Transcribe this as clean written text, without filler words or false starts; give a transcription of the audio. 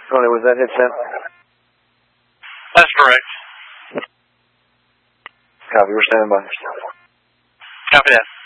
Tony, was that hit sent? That's correct. Copy, we're standing by. Copy that.